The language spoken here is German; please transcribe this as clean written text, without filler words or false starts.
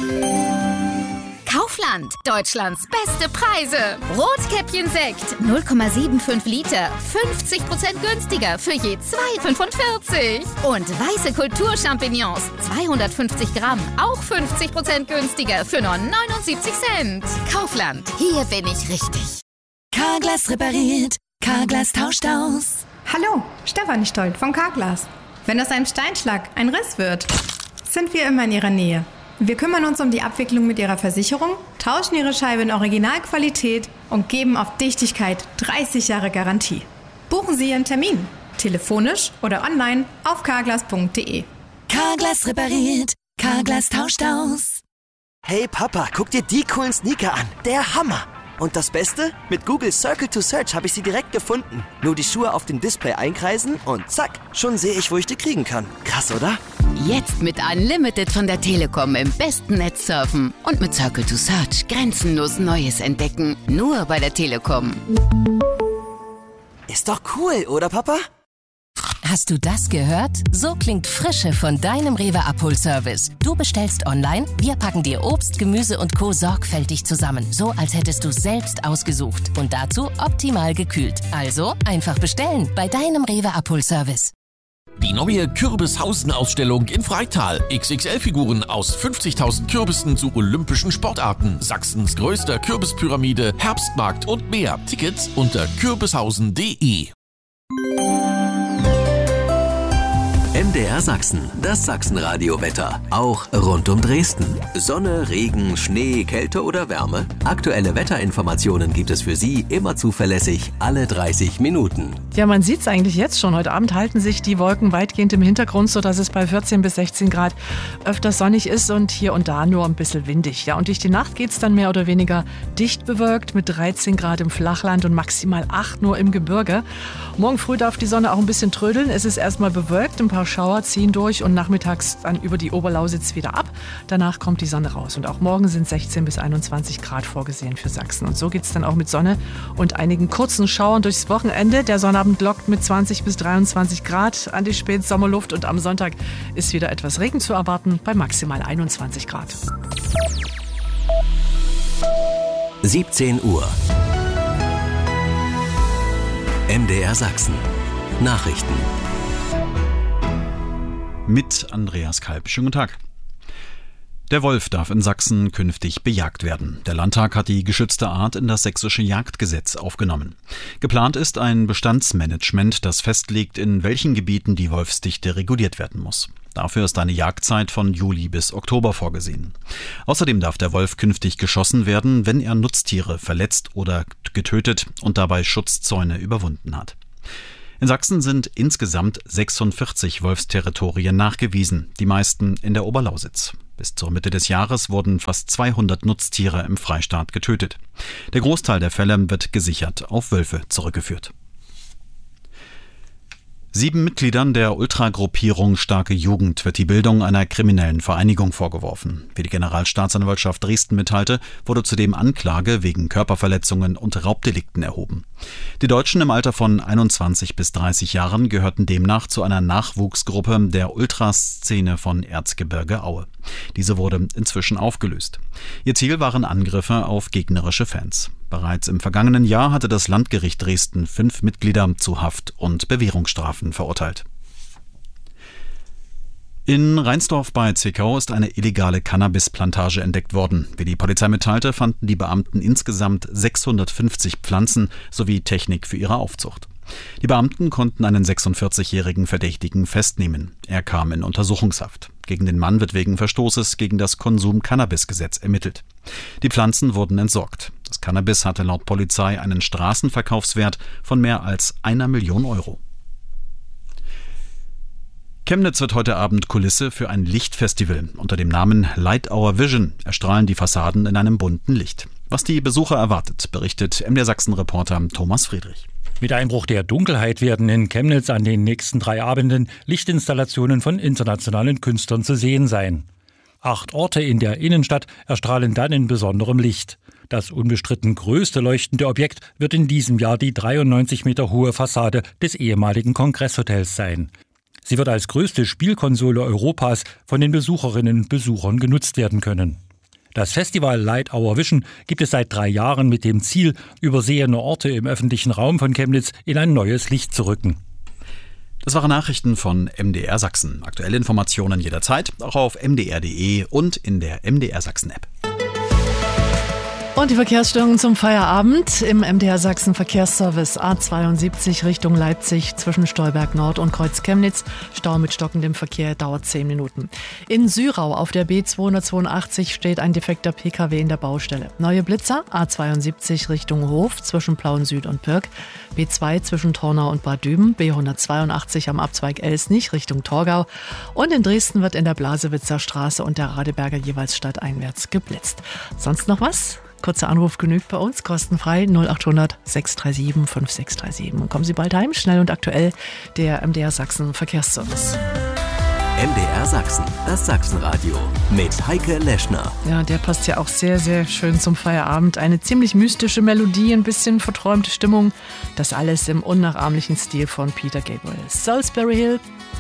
Kaufland, Deutschlands beste Preise. Rotkäppchen-Sekt, 0,75 Liter, 50% günstiger für je 2,45. Und weiße Kulturchampignons, 250 Gramm, auch 50% günstiger für nur 79 Cent. Kaufland, hier bin ich richtig. Carglass repariert, Carglass tauscht aus. Hallo, Stefanie Stolt von Carglass. Wenn aus einem Steinschlag ein Riss wird, sind wir immer in Ihrer Nähe. Wir kümmern uns um die Abwicklung mit Ihrer Versicherung, tauschen Ihre Scheibe in Originalqualität und geben auf Dichtigkeit 30 Jahre Garantie. Buchen Sie Ihren Termin, telefonisch oder online auf carglass.de. Carglass repariert, Carglass tauscht aus. Hey Papa, guck dir die coolen Sneaker an. Der Hammer! Und das Beste? Mit Google Circle to Search habe ich sie direkt gefunden. Nur die Schuhe auf dem Display einkreisen und zack, schon sehe ich, wo ich die kriegen kann. Krass, oder? Jetzt mit Unlimited von der Telekom im besten Netz surfen und mit Circle to Search grenzenlos Neues entdecken. Nur bei der Telekom. Ist doch cool, oder Papa? Hast du das gehört? So klingt Frische von deinem Rewe-Abholservice. Du bestellst online, wir packen dir Obst, Gemüse und Co. sorgfältig zusammen. So, als hättest du selbst ausgesucht. Und dazu optimal gekühlt. Also einfach bestellen bei deinem Rewe-Abholservice. Die neue Kürbishausen-Ausstellung in Freital. XXL-Figuren aus 50.000 Kürbissen zu olympischen Sportarten. Sachsens größter Kürbispyramide, Herbstmarkt und mehr. Tickets unter kürbishausen.de. MDR Sachsen, das Sachsenradio-Wetter. Auch rund um Dresden. Sonne, Regen, Schnee, Kälte oder Wärme? Aktuelle Wetterinformationen gibt es für Sie immer zuverlässig alle 30 Minuten. Ja, man sieht es eigentlich jetzt schon. Heute Abend halten sich die Wolken weitgehend im Hintergrund, sodass es bei 14 bis 16 Grad öfter sonnig ist und hier und da nur ein bisschen windig. Ja, und durch die Nacht geht es dann mehr oder weniger dicht bewölkt mit 13 Grad im Flachland und maximal 8 nur im Gebirge. Morgen früh darf die Sonne auch ein bisschen trödeln. Es ist erstmal bewölkt, ein paar Schauer ziehen durch und nachmittags dann über die Oberlausitz wieder ab. Danach kommt die Sonne raus. Und auch morgen sind 16 bis 21 Grad vorgesehen für Sachsen. Und so geht es dann auch mit Sonne und einigen kurzen Schauern durchs Wochenende. Der Sonnabend lockt mit 20 bis 23 Grad an die Spätsommerluft und am Sonntag ist wieder etwas Regen zu erwarten bei maximal 21 Grad. 17 Uhr. MDR Sachsen. Nachrichten. Mit Andreas Kalb. Schönen guten Tag. Der Wolf darf in Sachsen künftig bejagt werden. Der Landtag hat die geschützte Art in das sächsische Jagdgesetz aufgenommen. Geplant ist ein Bestandsmanagement, das festlegt, in welchen Gebieten die Wolfsdichte reguliert werden muss. Dafür ist eine Jagdzeit von Juli bis Oktober vorgesehen. Außerdem darf der Wolf künftig geschossen werden, wenn er Nutztiere verletzt oder getötet und dabei Schutzzäune überwunden hat. In Sachsen sind insgesamt 46 Wolfsterritorien nachgewiesen, die meisten in der Oberlausitz. Bis zur Mitte des Jahres wurden fast 200 Nutztiere im Freistaat getötet. Der Großteil der Fälle wird gesichert auf Wölfe zurückgeführt. 7 Mitgliedern der Ultragruppierung Starke Jugend wird die Bildung einer kriminellen Vereinigung vorgeworfen. Wie die Generalstaatsanwaltschaft Dresden mitteilte, wurde zudem Anklage wegen Körperverletzungen und Raubdelikten erhoben. Die Deutschen im Alter von 21 bis 30 Jahren gehörten demnach zu einer Nachwuchsgruppe der Ultraszene von Erzgebirge Aue. Diese wurde inzwischen aufgelöst. Ihr Ziel waren Angriffe auf gegnerische Fans. Bereits im vergangenen Jahr hatte das Landgericht Dresden 5 Mitglieder zu Haft- und Bewährungsstrafen verurteilt. In Reinsdorf bei Zwickau ist eine illegale Cannabisplantage entdeckt worden. Wie die Polizei mitteilte, fanden die Beamten insgesamt 650 Pflanzen sowie Technik für ihre Aufzucht. Die Beamten konnten einen 46-jährigen Verdächtigen festnehmen. Er kam in Untersuchungshaft. Gegen den Mann wird wegen Verstoßes gegen das Konsum-Cannabis-Gesetz ermittelt. Die Pflanzen wurden entsorgt. Das Cannabis hatte laut Polizei einen Straßenverkaufswert von mehr als 1 Million Euro. Chemnitz wird heute Abend Kulisse für ein Lichtfestival. Unter dem Namen Light Our Vision erstrahlen die Fassaden in einem bunten Licht. Was die Besucher erwartet, berichtet MDR Sachsen-Reporter Thomas Friedrich. Mit Einbruch der Dunkelheit werden in Chemnitz an den nächsten 3 Abenden Lichtinstallationen von internationalen Künstlern zu sehen sein. 8 Orte in der Innenstadt erstrahlen dann in besonderem Licht. Das unbestritten größte leuchtende Objekt wird in diesem Jahr die 93 Meter hohe Fassade des ehemaligen Kongresshotels sein. Sie wird als größte Spielkonsole Europas von den Besucherinnen und Besuchern genutzt werden können. Das Festival Light Our Vision gibt es seit 3 Jahren mit dem Ziel, übersehene Orte im öffentlichen Raum von Chemnitz in ein neues Licht zu rücken. Das waren Nachrichten von MDR Sachsen. Aktuelle Informationen jederzeit, auch auf mdr.de und in der MDR Sachsen App. Und die Verkehrsstörungen zum Feierabend im MDR Sachsen Verkehrsservice A72 Richtung Leipzig zwischen Stolberg Nord und Kreuz Chemnitz. Stau mit stockendem Verkehr dauert 10 Minuten. In Syrau auf der B282 steht ein defekter Pkw in der Baustelle. Neue Blitzer A72 Richtung Hof zwischen Plauen Süd und Pirk. B2 zwischen Tornau und Bad Düben. B182 am Abzweig Elsnich Richtung Torgau. Und in Dresden wird in der Blasewitzer Straße und der Radeberger jeweils stadteinwärts geblitzt. Sonst noch was? Kurzer Anruf genügt bei uns, kostenfrei 0800 637 5637. Und kommen Sie bald heim, schnell und aktuell, der MDR Sachsen Verkehrsservice. MDR Sachsen, das Sachsenradio mit Heike Leschner. Ja, der passt ja auch sehr, sehr schön zum Feierabend. Eine ziemlich mystische Melodie, ein bisschen verträumte Stimmung. Das alles im unnachahmlichen Stil von Peter Gabriel. Salisbury Hill.